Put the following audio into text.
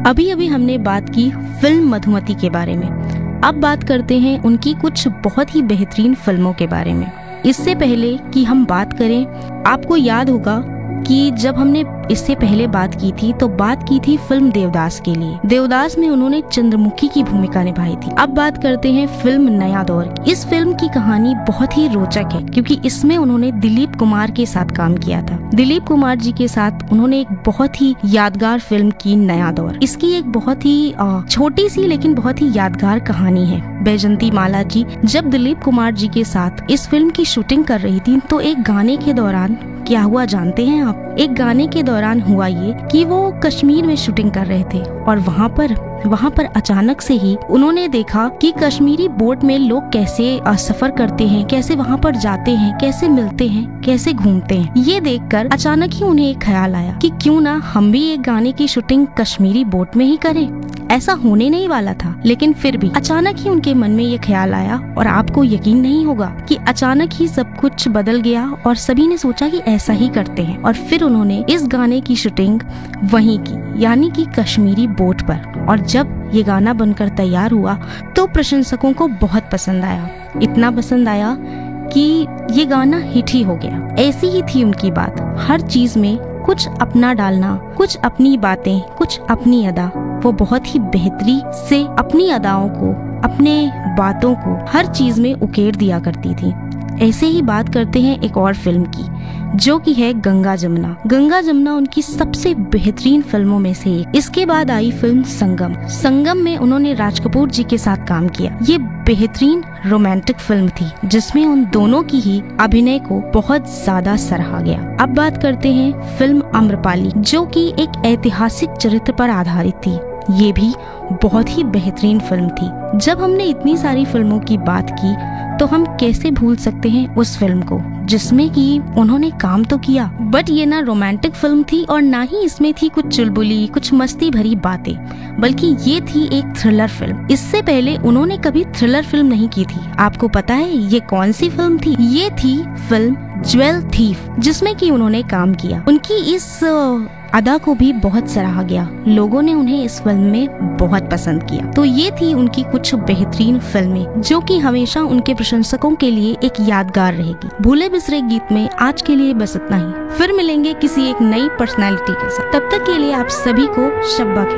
अभी अभी हमने बात की फिल्म मधुमती के बारे में, अब बात करते हैं उनकी कुछ बहुत ही बेहतरीन फिल्मों के बारे में। इससे पहले कि हम बात करें, आपको याद होगा कि जब हमने इससे पहले बात की थी तो बात की थी फिल्म देवदास के लिए। देवदास में उन्होंने चंद्रमुखी की भूमिका निभाई थी। अब बात करते हैं फिल्म नया दौर। इस फिल्म की कहानी बहुत ही रोचक है क्योंकि इसमें उन्होंने दिलीप कुमार के साथ काम किया था। दिलीप कुमार जी के साथ उन्होंने एक बहुत ही यादगार फिल्म की नया दौर। इसकी एक बहुत ही छोटी सी लेकिन बहुत ही यादगार कहानी है। बैजंती माला जी जब दिलीप कुमार जी के साथ इस फिल्म की शूटिंग कर रही थी तो एक गाने के दौरान क्या हुआ जानते हैं आप? एक गाने के दौरान हुआ ये कि वो कश्मीर में शूटिंग कर रहे थे और वहाँ पर अचानक से ही उन्होंने देखा कि कश्मीरी बोट में लोग कैसे सफर करते हैं, कैसे वहाँ पर जाते हैं, कैसे मिलते हैं, कैसे घूमते हैं। ये देखकर अचानक ही उन्हें एक ख्याल आया कि क्यों ना हम भी एक गाने की शूटिंग कश्मीरी बोट में ही करें। ऐसा होने नहीं वाला था, लेकिन फिर भी अचानक ही उनके मन में ये ख्याल आया और आपको यकीन नहीं होगा कि अचानक ही सब कुछ बदल गया और सभी ने सोचा कि ऐसा ही करते हैं। और फिर उन्होंने इस गाने की शूटिंग वहीं की, यानी कि कश्मीरी बोट पर। और जब ये गाना बनकर तैयार हुआ तो प्रशंसकों को बहुत पसंद आया, इतना पसंद आया कि ये गाना हिट ही हो गया। ऐसी ही थी उनकी बात, हर चीज में कुछ अपना डालना, कुछ अपनी बातें, कुछ अपनी अदा। वो बहुत ही बेहतरी से अपनी अदाओं को, अपने बातों को हर चीज में उकेर दिया करती थी। ऐसे ही बात करते हैं एक और फिल्म की जो कि है गंगा जमुना। गंगा जमुना उनकी सबसे बेहतरीन फिल्मों में से एक। इसके बाद आई फिल्म संगम। संगम में उन्होंने राज कपूर जी के साथ काम किया। ये बेहतरीन रोमांटिक फिल्म थी जिसमें उन दोनों की ही अभिनय को बहुत ज्यादा सराहा गया। अब बात करते हैं फिल्म आम्रपाली जो कि एक ऐतिहासिक चरित्र पर आधारित थी। ये भी बहुत ही बेहतरीन फिल्म थी। जब हमने इतनी सारी फिल्मों की बात की तो हम कैसे भूल सकते हैं उस फिल्म को जिसमें कि उन्होंने काम तो किया, बट ये ना रोमांटिक फिल्म थी और ना ही इसमें थी कुछ चुलबुली, कुछ मस्ती भरी बातें, बल्कि ये थी एक थ्रिलर फिल्म। इससे पहले उन्होंने कभी थ्रिलर फिल्म नहीं की थी। आपको पता है ये कौन सी फिल्म थी? ये थी फिल्म ज्वेल थीफ जिसमें कि उन्होंने काम किया। उनकी इस अदा को भी बहुत सराहा गया, लोगों ने उन्हें इस फिल्म में बहुत पसंद किया। तो ये थी उनकी कुछ बेहतरीन फिल्में जो कि हमेशा उनके प्रशंसकों के लिए एक यादगार रहेगी। भूले बिसरे गीत में आज के लिए बस इतना ही, फिर मिलेंगे किसी एक नई पर्सनैलिटी के साथ। तब तक के लिए आप सभी को शब्बा खैर।